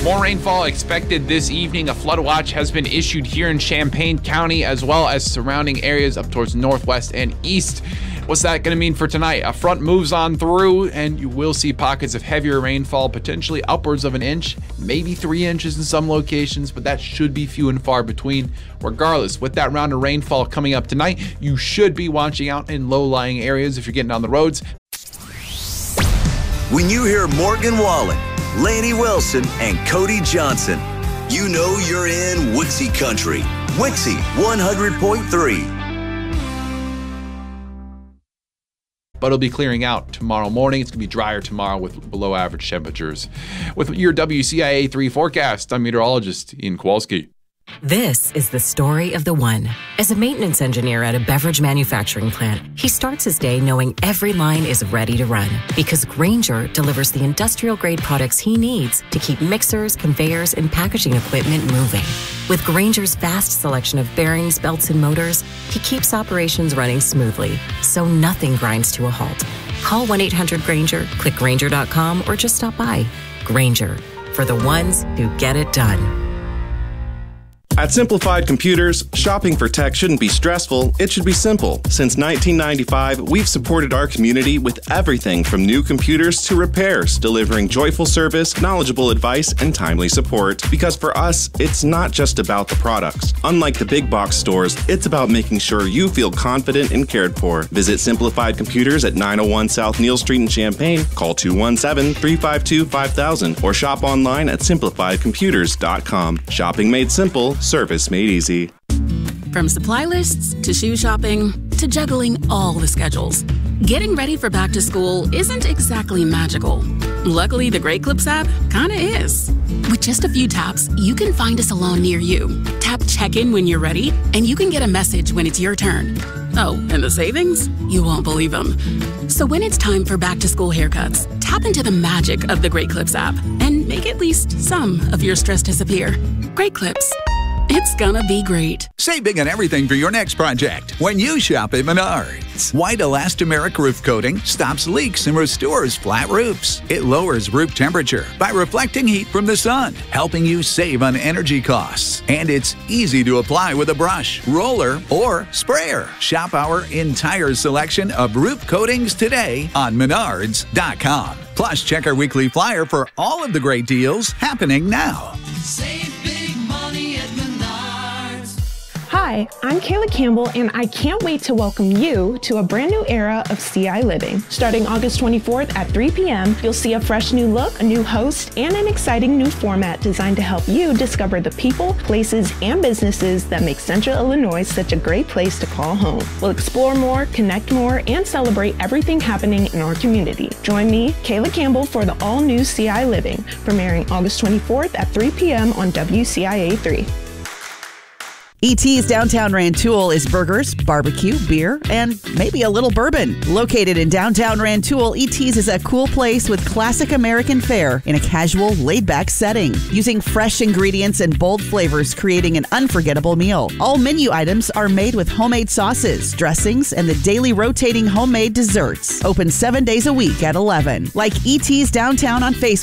More rainfall expected this evening. A flood watch has been issued here in Champaign County as well as surrounding areas up towards northwest and east. What's that going to mean for tonight? A front moves on through and you will see pockets of heavier rainfall, potentially upwards of an inch, maybe 3 inches in some locations, but that should be few and far between. Regardless, with that round of rainfall coming up tonight, you should be watching out in low-lying areas if you're getting on the roads. When you hear Morgan Wallen, Laney Wilson, and Cody Johnson, you know you're in Wixie Country. Wixie 100.3. But it'll be clearing out tomorrow morning. It's going to be drier tomorrow with below average temperatures. With your WCIA 3 forecast, I'm meteorologist Ian Kowalski. This is the story of the one. As a maintenance engineer at a beverage manufacturing plant, he starts his day knowing every line is ready to run because Grainger delivers the industrial-grade products he needs to keep mixers, conveyors, and packaging equipment moving. With Grainger's vast selection of bearings, belts, and motors, he keeps operations running smoothly, so nothing grinds to a halt. Call 1-800-GRAINGER, click Grainger.com, or just stop by. Grainger, for the ones who get it done. At Simplified Computers, shopping for tech shouldn't be stressful, it should be simple. Since 1995, we've supported our community with everything from new computers to repairs, delivering joyful service, knowledgeable advice, and timely support. Because for us, it's not just about the products. Unlike the big box stores, it's about making sure you feel confident and cared for. Visit Simplified Computers at 901 South Neal Street in Champaign, call 217-352-5000, or shop online at simplifiedcomputers.com. Shopping made simple, service made easy. From supply lists to shoe shopping to juggling all the schedules, getting ready for back to school isn't exactly magical. Luckily, the Great Clips app kinda is. With just a few taps, you can find a salon near you. Tap check-in when you're ready, and you can get a message when it's your turn. Oh, and the savings? You won't believe them. So when it's time for back-to-school haircuts, tap into the magic of the Great Clips app and make at least some of your stress disappear. Great Clips. It's gonna be great. Save big on everything for your next project when you shop at Menards. White elastomeric roof coating stops leaks and restores flat roofs. It lowers roof temperature by reflecting heat from the sun, helping you save on energy costs. And it's easy to apply with a brush, roller, or sprayer. Shop our entire selection of roof coatings today on Menards.com. Plus, check our weekly flyer for all of the great deals happening now. Save big money at Menards. Hi, I'm Kayla Campbell, and I can't wait to welcome you to a brand new era of CI Living. Starting August 24th at 3 p.m., you'll see a fresh new look, a new host, and an exciting new format designed to help you discover the people, places, and businesses that make Central Illinois such a great place to call home. We'll explore more, connect more, and celebrate everything happening in our community. Join me, Kayla Campbell, for the all-new CI Living, premiering August 24th at 3 p.m. on WCIA 3. ET's Downtown Rantoul is burgers, barbecue, beer, and maybe a little bourbon. Located in downtown Rantoul, ET's is a cool place with classic American fare in a casual, laid-back setting. Using fresh ingredients and bold flavors, creating an unforgettable meal. All menu items are made with homemade sauces, dressings, and the daily rotating homemade desserts. Open 7 days a week at 11. Like ET's Downtown on Facebook